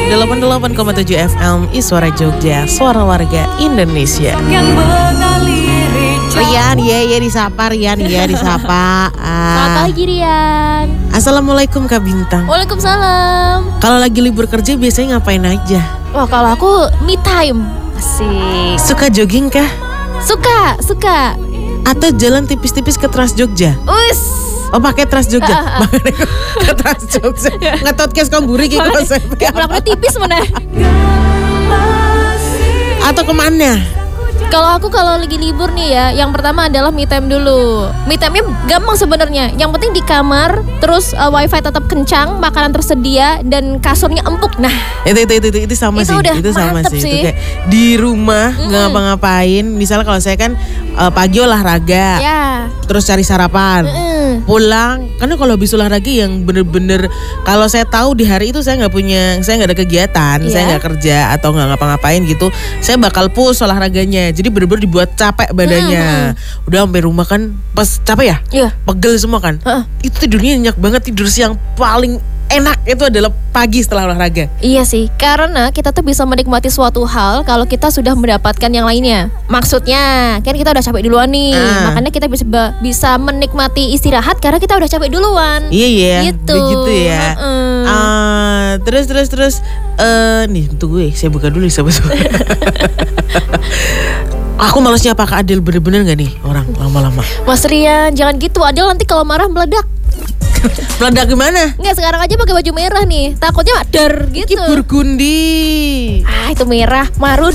88,7 FM Iswara Jogja, suara warga Indonesia. Rian, ya disapa Rian, ya disapa. Selamat pagi Rian. Assalamualaikum Kak Bintang. Waalaikumsalam. Kalau lagi libur kerja biasanya ngapain aja? Wah, kalau aku me time. Asik. Suka jogging kah? Suka. Atau jalan tipis-tipis ke Trans Jogja? Oh pakai Trans Jogja, ke Trans Jogja, ngetot kes komburi gitu konsepnya. Pelaknya tipis mana? Atau kemana? Kalau lagi libur nih ya, yang pertama adalah me time dulu. Me time-nya gampang sebenarnya. Yang penting di kamar, terus wifi tetap kencang, makanan tersedia dan kasurnya empuk. Nah, itu sama itu sih. udah Itu sama mantep sih. sih. Itu kayak di rumah nggak ngapa-ngapain. Misalnya kalau saya kan pagi olahraga, ya. terus cari sarapan. Pulang, karena kalau habis olahraga yang bener-bener kalau saya tahu di hari itu saya nggak ada kegiatan, saya nggak kerja atau nggak ngapa-ngapain gitu, saya bakal push olahraganya. Jadi bener-bener dibuat capek badannya. Udah sampai rumah kan pas capek ya, pegel semua kan. Itu tidurnya nyenyak banget, tidur siang paling enak itu adalah pagi setelah olahraga. Iya sih, karena kita tuh bisa menikmati suatu hal kalau kita sudah mendapatkan yang lainnya. Maksudnya, kan kita udah capek duluan nih, makanya kita bisa menikmati istirahat karena kita udah capek duluan. Iya, gitu. Begitu ya. Terus, nih tunggu saya buka dulu siapa. Aku malesnya apakah Adel bener-bener gak nih orang lama-lama? Mas Rian, jangan gitu. Adel nanti kalau marah meledak. Meledak gimana? Enggak, sekarang aja pakai baju merah nih. Takutnya dar gitu. Ini burgundi. Itu merah, marun.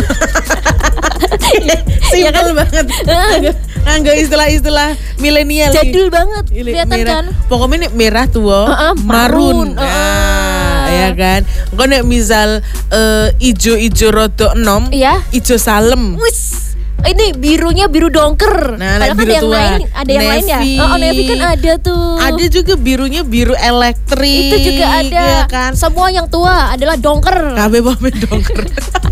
Simpel banget. Nggak istilah-istilah milenial. Jadul banget. Kelihatan kan? Pokoknya nih merah tua, marun. Ya kan. Kok nek misal ijo rada enom, ijo salem. Wis. Ini birunya biru dongker. Nah, padahal biru tua. Ada yang lain ya? Navy kan ada tuh. Ada juga birunya biru elektrik. Itu juga ada. Ya kan? Semua yang tua adalah dongker. Kabeh pemain dongker.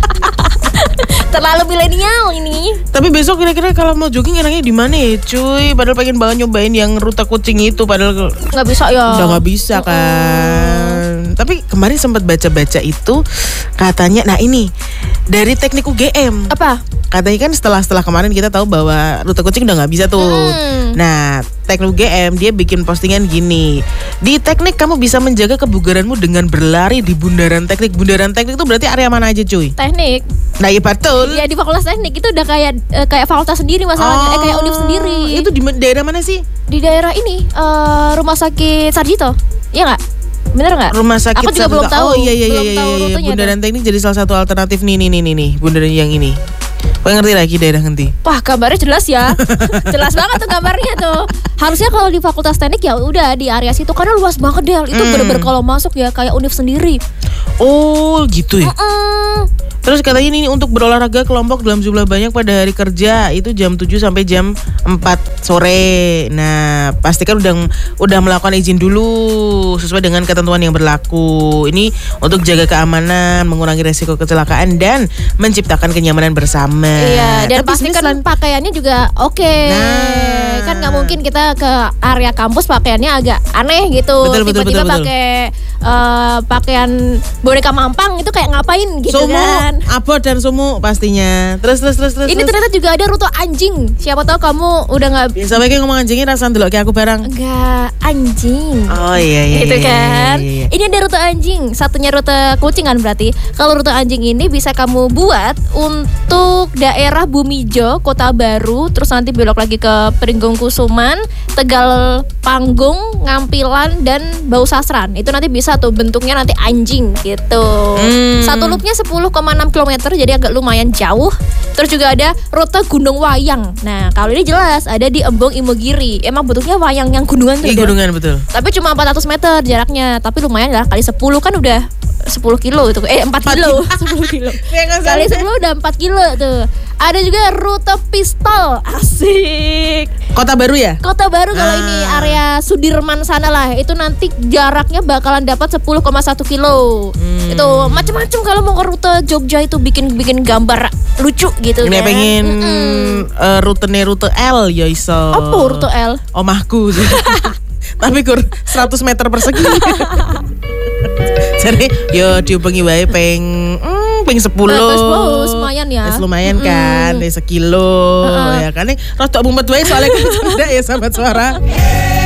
Terlalu milenial ini. Tapi besok kira-kira kalau mau jogging enaknya di mana ya, cuy? Padahal pengen banget nyobain yang rute kucing itu, padahal nggak bisa ya. Udah nggak bisa kan. Tapi kemarin sempat baca-baca itu katanya, nah ini dari teknik UGM. Apa? Katanya kan setelah kemarin kita tahu bahwa rute kucing udah nggak bisa tuh. Nah, teknik UGM dia bikin postingan gini. Di teknik kamu bisa menjaga kebugaranmu dengan berlari di bundaran teknik. Bundaran teknik itu berarti area mana aja, cuy? Teknik. Nah, iya betul. Ya di fakultas teknik itu udah kayak fakultas sendiri masalahnya. Kayak univ sendiri. Itu di daerah mana sih? Di daerah ini, Rumah Sakit Sarjito. Iya nggak? Bener nggak? Rumah Sakit Aku juga belum tahu. Oh iya. Belum tahu Bundaran teknik jadi salah satu alternatif nih. Bundaran yang ini. Kau ngerti lagi daerah nanti? Wah, gambarnya jelas ya. Jelas banget tuh gambarnya tuh. Harusnya kalau di fakultas teknik ya udah di area situ karena luas banget Del. Itu bener-bener kalau masuk ya kayak univ sendiri. Oh, gitu ya. Terus katanya ini untuk berolahraga kelompok dalam jumlah banyak pada hari kerja itu jam 7 sampai jam 4 sore. Nah, pastikan udah melakukan izin dulu sesuai dengan ketentuan yang berlaku. Ini untuk jaga keamanan, mengurangi resiko kecelakaan dan menciptakan kenyamanan bersama. Iya, dan pastikan pakaiannya juga oke. Nah, kan nggak mungkin kita ke area kampus pakaiannya agak aneh gitu. Tiba-tiba pakai pakaian boneka mampang itu kayak ngapain gitu kan? Apa dan sumu pastinya. Terus. Ini ternyata juga ada rute anjing. Siapa tahu kamu udah nggak. Sampai kayak ngomong anjingnya rasa ndelok kayak aku barang. Enggak, anjing. Oh iya. Gitu kan. Iya. Ini ada rute anjing. Satunya rute kucing kan berarti. Kalau rute anjing ini bisa kamu buat untuk daerah Bumijo, Kota Baru, terus nanti belok lagi ke Pringgung Kusuman, Tegal Panggung, Ngampilan dan Bau Sasran. Itu nanti bisa tuh bentuknya nanti anjing gitu. Satu loopnya 10,6 km jadi agak lumayan jauh. Terus juga ada rute Gunung Wayang. Nah, kalau ini jelas ada di Embong Imogiri. Emang bentuknya wayang yang gunungan tuh. Iya, gunungan betul. Tapi cuma 400 meter jaraknya. Tapi lumayan lah, kali 10 kan udah 10 kilo itu. 4 kilo. 10 kilo. Kali 10 udah 4 kilo tuh. Ada juga rute Pistol. Asik. Kota Baru ya? Kota Baru kalau ini area Sudirman sana lah. Itu nanti jaraknya bakalan dapat 10,1 kilo. Itu macam-macam kalau mau ke rute Jogja itu bikin gambar lucu gitu. Ini kan. pengen rute L ya iso. Apa rute L? Omahku. Tapi kur 100 meter persegi. Jadi yo diubengi wae peng 10. Lumayan ya. Lumayan kan, 1 kilo ya kan. Rodok mumet wae soalnya kan ya sahabat suara.